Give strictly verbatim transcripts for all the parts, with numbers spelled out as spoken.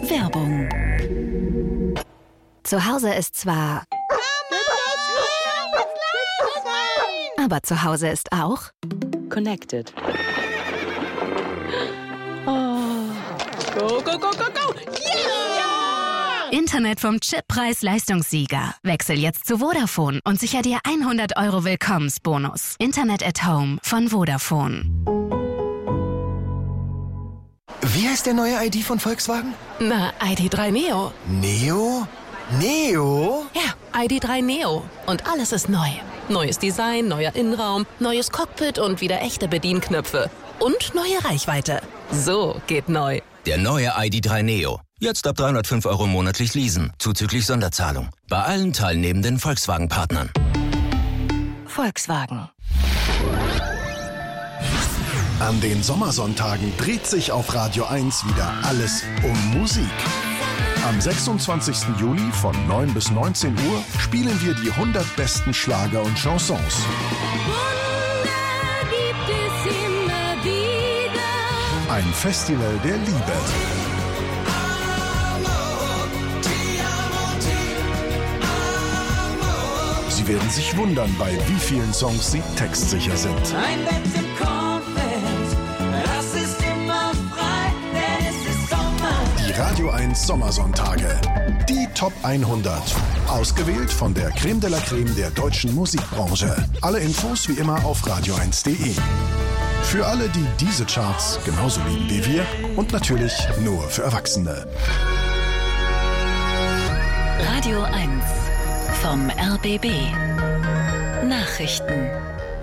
Werbung. Zu Hause ist zwar... Aber zu Hause ist auch... Connected. Oh. Go, go, go, go, go! Yeah! Internet vom Chip Preis-Leistungssieger. Wechsel jetzt zu Vodafone und sicher dir hundert Euro Willkommensbonus. Internet at Home von Vodafone. Wie heißt der neue I D von Volkswagen? Na, I D drei Neo. Neo? Neo? Ja, I D drei Neo. Und alles ist neu. Neues Design, neuer Innenraum, neues Cockpit und wieder echte Bedienknöpfe. Und neue Reichweite. So geht neu. Der neue I D drei Neo. Jetzt ab dreihundertfünf Euro monatlich leasen, zuzüglich Sonderzahlung. Bei allen teilnehmenden Volkswagen-Partnern. Volkswagen. An den Sommersonntagen dreht sich auf Radio eins wieder alles um Musik. Am sechsundzwanzigsten Juli von neun bis neunzehn Uhr spielen wir die hundert besten Schlager und Chansons. Wunder gibt es immer wieder. Ein Festival der Liebe. Sie werden sich wundern, bei wie vielen Songs sie textsicher sind. Ein Bett im Kornfeld, das ist immer frei, denn es ist Sommer. Die Radio eins Sommersonntage. Die Top hundert. Ausgewählt von der Creme de la Creme der deutschen Musikbranche. Alle Infos wie immer auf radio eins punkt de. Für alle, die diese Charts genauso lieben wie wir und natürlich nur für Erwachsene. Radio eins vom R B B. Nachrichten.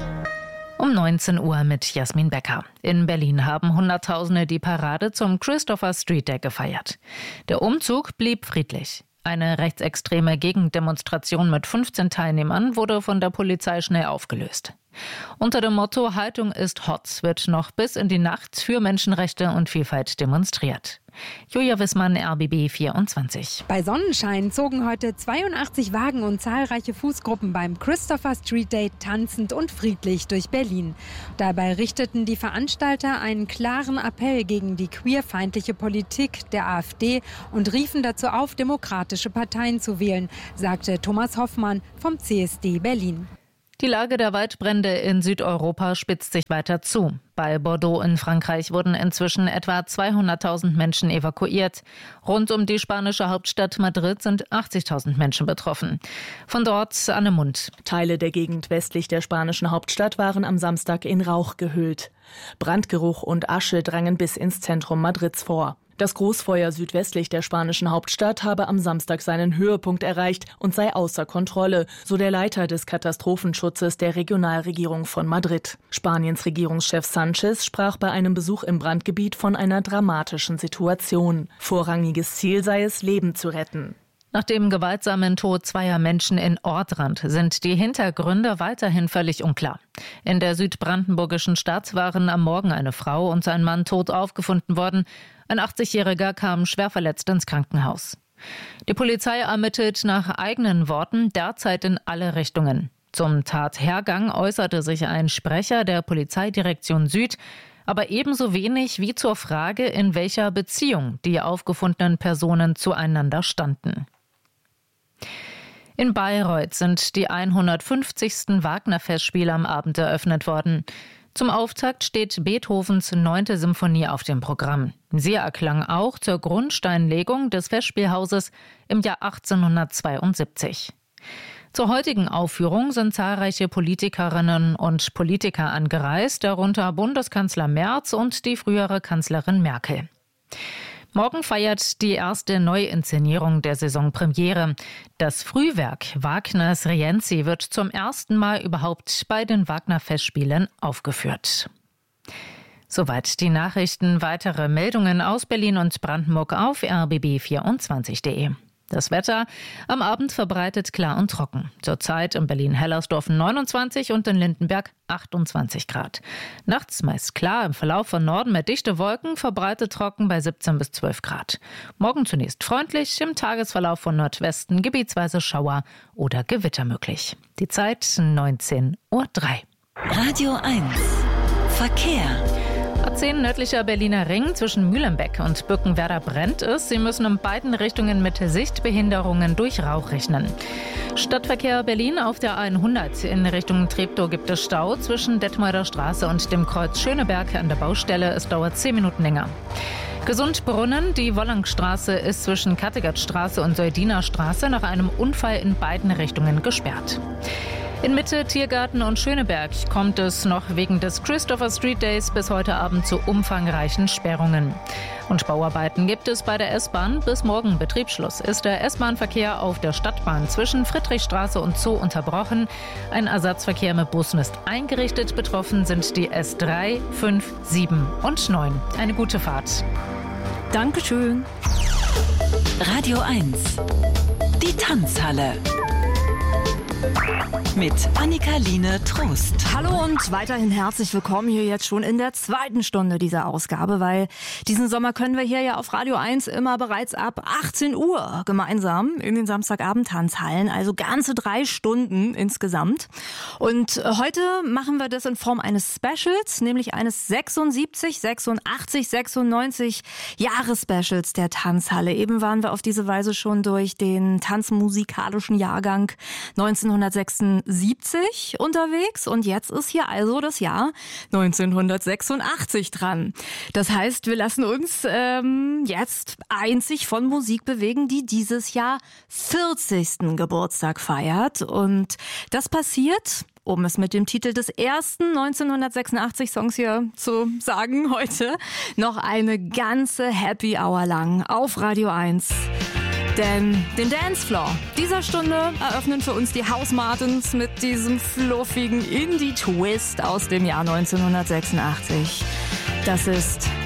Um neunzehn Uhr mit Jasmin Becker. In Berlin haben Hunderttausende die Parade zum Christopher Street Day gefeiert. Der Umzug blieb friedlich. Eine rechtsextreme Gegendemonstration mit fünfzehn Teilnehmern wurde von der Polizei schnell aufgelöst. Unter dem Motto Haltung ist hot wird noch bis in die Nacht für Menschenrechte und Vielfalt demonstriert. Julia Wissmann, R B B vierundzwanzig. Bei Sonnenschein zogen heute zweiundachtzig Wagen und zahlreiche Fußgruppen beim Christopher Street Day tanzend und friedlich durch Berlin. Dabei richteten die Veranstalter einen klaren Appell gegen die queerfeindliche Politik der AfD und riefen dazu auf, demokratische Parteien zu wählen, sagte Thomas Hoffmann vom C S D Berlin. Die Lage der Waldbrände in Südeuropa spitzt sich weiter zu. Bei Bordeaux in Frankreich wurden inzwischen etwa zweihunderttausend Menschen evakuiert. Rund um die spanische Hauptstadt Madrid sind achtzigtausend Menschen betroffen. Von dort Anne Mund. Teile der Gegend westlich der spanischen Hauptstadt waren am Samstag in Rauch gehüllt. Brandgeruch und Asche drangen bis ins Zentrum Madrids vor. Das Großfeuer südwestlich der spanischen Hauptstadt habe am Samstag seinen Höhepunkt erreicht und sei außer Kontrolle, so der Leiter des Katastrophenschutzes der Regionalregierung von Madrid. Spaniens Regierungschef Sánchez sprach bei einem Besuch im Brandgebiet von einer dramatischen Situation. Vorrangiges Ziel sei es, Leben zu retten. Nach dem gewaltsamen Tod zweier Menschen in Ortrand sind die Hintergründe weiterhin völlig unklar. In der südbrandenburgischen Stadt waren am Morgen eine Frau und ein Mann tot aufgefunden worden. Ein achtzigjähriger kam schwer verletzt ins Krankenhaus. Die Polizei ermittelt nach eigenen Worten derzeit in alle Richtungen. Zum Tathergang äußerte sich ein Sprecher der Polizeidirektion Süd, aber ebenso wenig wie zur Frage, in welcher Beziehung die aufgefundenen Personen zueinander standen. In Bayreuth sind die hundertfünfzigsten Wagner-Festspiele am Abend eröffnet worden. Zum Auftakt steht Beethovens neunte Symphonie auf dem Programm. Sie erklang auch zur Grundsteinlegung des Festspielhauses im Jahr achtzehnhundertzweiundsiebzig. Zur heutigen Aufführung sind zahlreiche Politikerinnen und Politiker angereist, darunter Bundeskanzler Merz und die frühere Kanzlerin Merkel. Morgen feiert die erste Neuinszenierung der Saisonpremiere. Das Frühwerk Wagners Rienzi wird zum ersten Mal überhaupt bei den Wagner-Festspielen aufgeführt. Soweit die Nachrichten. Weitere Meldungen aus Berlin und Brandenburg auf r b b vierundzwanzig punkt de. Das Wetter am Abend verbreitet klar und trocken. Zurzeit in Berlin-Hellersdorf neunundzwanzig und in Lindenberg achtundzwanzig Grad. Nachts meist klar, im Verlauf von Norden mehr dichte Wolken, verbreitet trocken bei siebzehn bis zwölf Grad. Morgen zunächst freundlich, im Tagesverlauf von Nordwesten gebietsweise Schauer oder Gewitter möglich. Die Zeit neunzehn Uhr drei. Radio eins Verkehr. A zehn nördlicher Berliner Ring zwischen Mühlenbeck und Bückenwerder brennt es. Sie müssen in beiden Richtungen mit Sichtbehinderungen durch Rauch rechnen. Stadtverkehr Berlin auf der hundert. In Richtung Treptow gibt es Stau zwischen Detmolder Straße und dem Kreuz Schöneberg an der Baustelle. Es dauert zehn Minuten länger. Gesundbrunnen, die Wollangstraße ist zwischen Kattegatstraße und Soldiner Straße nach einem Unfall in beiden Richtungen gesperrt. In Mitte, Tiergarten und Schöneberg kommt es noch wegen des Christopher Street Days bis heute Abend zu umfangreichen Sperrungen. Und Bauarbeiten gibt es bei der S-Bahn. Bis morgen Betriebsschluss ist der S-Bahn-Verkehr auf der Stadtbahn zwischen Friedrichstraße und Zoo unterbrochen. Ein Ersatzverkehr mit Bussen ist eingerichtet. Betroffen sind die S drei, fünf, sieben und neun. Eine gute Fahrt. Dankeschön. Radio eins. Die Tanzhalle. Mit Annika-Line Trost. Hallo und weiterhin herzlich willkommen hier jetzt schon in der zweiten Stunde dieser Ausgabe, weil diesen Sommer können wir hier ja auf Radio eins immer bereits ab achtzehn Uhr gemeinsam in den Samstagabend-Tanzhallen, also ganze drei Stunden insgesamt. Und heute machen wir das in Form eines Specials, nämlich eines sechsundsiebzig, sechsundachtzig, sechsundneunzig Jahres-Specials der Tanzhalle. Eben waren wir auf diese Weise schon durch den tanzmusikalischen Jahrgang neunzehnhundertsechsundsiebzig unterwegs und jetzt ist hier also das Jahr neunzehnhundertsechsundachtzig dran. Das heißt, wir lassen uns ähm, jetzt einzig von Musik bewegen, die dieses Jahr vierzigsten Geburtstag feiert und das passiert, um es mit dem Titel des ersten neunzehnhundertsechsundachtzig Songs hier zu sagen heute, noch eine ganze Happy Hour lang auf Radio eins. Denn den Dancefloor dieser Stunde eröffnen für uns die House Martins mit diesem fluffigen Indie-Twist aus dem Jahr neunzehnhundertsechsundachtzig. Das ist